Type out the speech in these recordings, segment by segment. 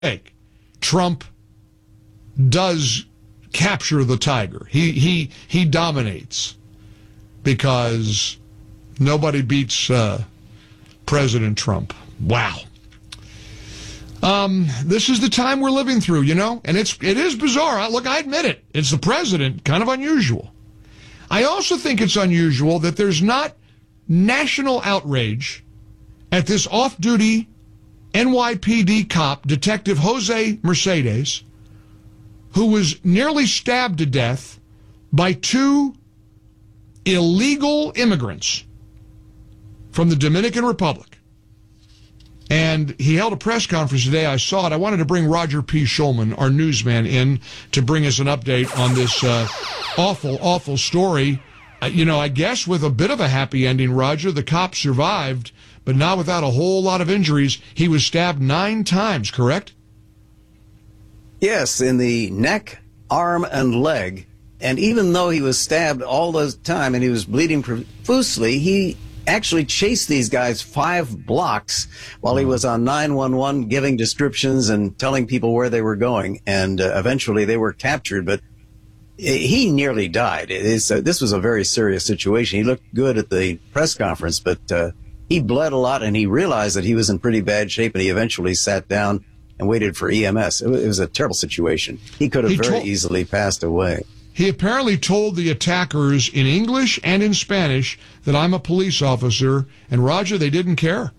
Trump does capture the tiger. He dominates because nobody beats President Trump. Wow. This is the time we're living through, and it is bizarre. Look, I admit it. It's the president, kind of unusual. I also think it's unusual that there's not national outrage at this off-duty NYPD cop, Detective Jose Mercedes, who was nearly stabbed to death by two illegal immigrants from the Dominican Republic. And he held a press conference today. I saw it. I wanted to bring Roger P. Schulman, our newsman, in to bring us an update on this awful, awful story. I guess with a bit of a happy ending, Roger. The cop survived, but not without a whole lot of injuries. He was stabbed 9 times, correct? Yes, in the neck, arm, and leg. And even though he was stabbed all the time and he was bleeding profusely, he actually chased these guys 5 blocks while he was on 911 giving descriptions and telling people where they were going. And eventually they were captured, but he nearly died. This was a very serious situation. He looked good at the press conference, but he bled a lot, and he realized that he was in pretty bad shape, and he eventually sat down and waited for EMS. It was a terrible situation. He could have very easily passed away. He apparently told the attackers in English and in Spanish that I'm a police officer, and Roger, they didn't care.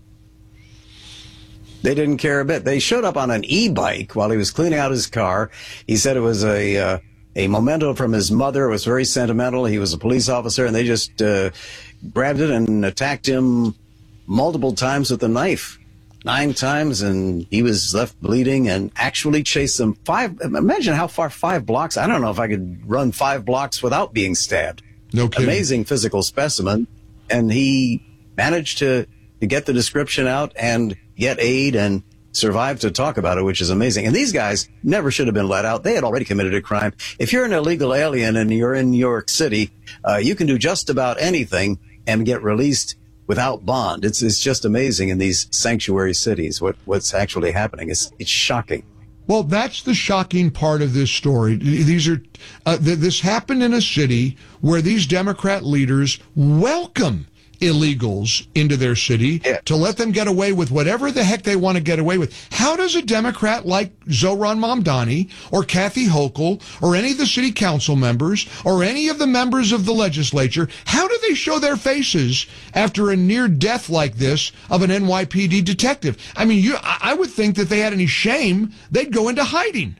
They didn't care a bit. They showed up on an e-bike while he was cleaning out his car. He said it was a memento from his mother. It was very sentimental. He was a police officer, and they just grabbed it and attacked him multiple times with a knife. 9 times, and he was left bleeding and actually chased them 5. Imagine how far 5 blocks. I don't know if I could run 5 blocks without being stabbed. No kidding. Amazing physical specimen. And he managed to get the description out and get aid and survive to talk about it, which is amazing. And these guys never should have been let out. They had already committed a crime. If you're an illegal alien and you're in New York City, you can do just about anything and get released without bond. It's just amazing in these sanctuary cities what's actually happening. It's shocking. Well, that's the shocking part of this story. This happened in a city where these Democrat leaders welcome illegals into their city to let them get away with whatever the heck they want to get away with. How does a Democrat like Zohran Mamdani or Kathy Hochul or any of the city council members or any of the members of the legislature, how do they show their faces after a near death like this of an NYPD detective? I mean, I would think that if they had any shame, they'd go into hiding.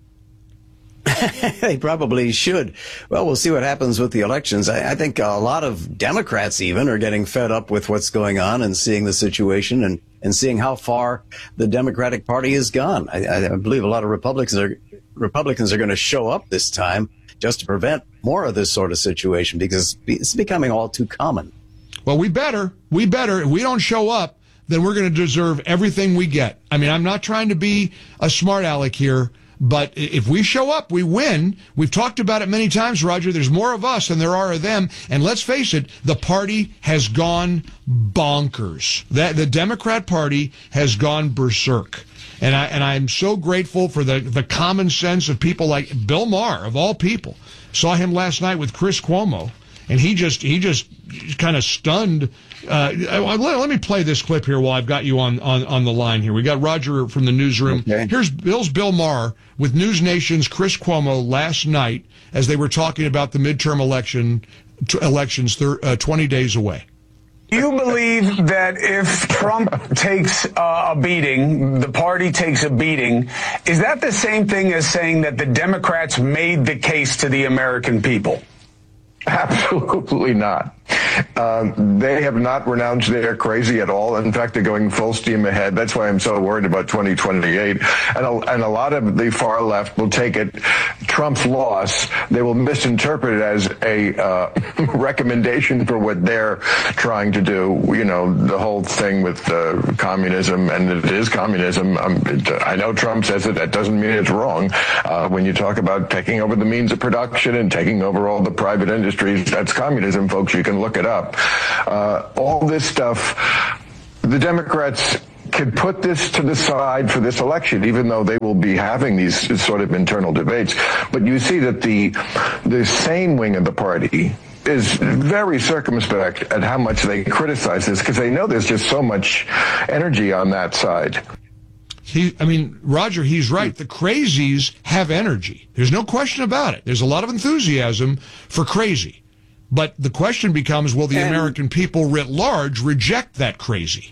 They probably should. Well, we'll see what happens with the elections. I think a lot of Democrats even are getting fed up with what's going on and seeing the situation and seeing how far the Democratic Party has gone. I believe a lot of Republicans are going to show up this time just to prevent more of this sort of situation because it's becoming all too common. Well, we better. If we don't show up, then we're going to deserve everything we get. I mean, I'm not trying to be a smart aleck here, but if we show up, we win. We've talked about it many times, Roger. There's more of us than there are of them. And let's face it, the party has gone bonkers. The Democrat Party has gone berserk. And I'm so grateful for the common sense of people like Bill Maher, of all people. Saw him last night with Chris Cuomo. And he just kind of stunned. Let me play this clip here while I've got you on the line here. We got Roger from the newsroom. Okay. Here's Bill Maher with News Nation's Chris Cuomo last night as they were talking about the midterm elections 20 days away. Do you believe that if Trump takes a beating, the party takes a beating, is that the same thing as saying that the Democrats made the case to the American people? Absolutely not. They have not renounced their crazy at all. In fact, they're going full steam ahead. That's why I'm so worried about 2028. And a lot of the far left will take it, Trump's loss, they will misinterpret it as a recommendation for what they're trying to do. You know, the whole thing with communism, and it is communism. I know Trump says it. That doesn't mean it's wrong. When you talk about taking over the means of production and taking over all the private industries, that's communism, folks. You can look it up. All this stuff, the Democrats could put this to the side for this election, even though they will be having these sort of internal debates. But you see that the sane wing of the party is very circumspect at how much they criticize this, because they know there's just so much energy on that side. Roger, he's right. The crazies have energy. There's no question about it. There's a lot of enthusiasm for crazy. But the question becomes, will the American people writ large reject that crazy?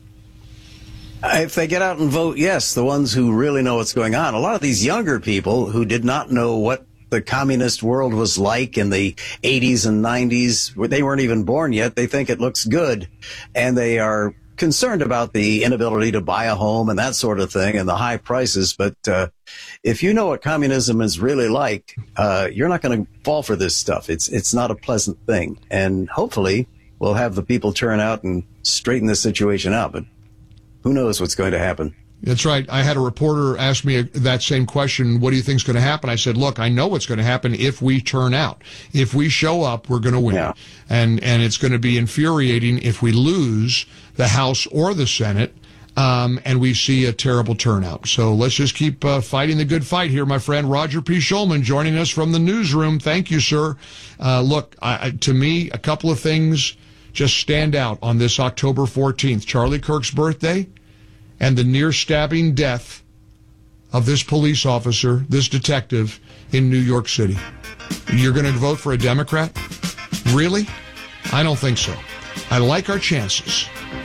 If they get out and vote yes, the ones who really know what's going on. A lot of these younger people who did not know what the communist world was like in the 80s and 90s, they weren't even born yet. They think it looks good, and they are concerned about the inability to buy a home and that sort of thing and the high prices. But if you know what communism is really like, you're not going to fall for this stuff. It's not a pleasant thing. And hopefully we'll have the people turn out and straighten this situation out. But who knows what's going to happen? That's right. I had a reporter ask me that same question. What do you think is going to happen? I said, look, I know what's going to happen if we turn out. If we show up, we're going to win. Yeah. And it's going to be infuriating if we lose the House or the Senate, and we see a terrible turnout. So let's just keep fighting the good fight here, my friend. Roger P. Schulman joining us from the newsroom. Thank you, sir. Look, to me, a couple of things just stand out on this October 14th, Charlie Kirk's birthday, and the near-stabbing death of this police officer, this detective in New York City. You're going to vote for a Democrat? Really? I don't think so. I like our chances.